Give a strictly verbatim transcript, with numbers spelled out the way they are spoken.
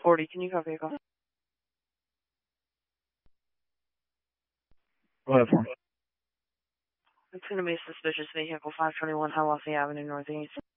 forty, can you copy a call? Go ahead for me. It's going to be a suspicious vehicle, five twenty-one Hiawassee Avenue Northeast.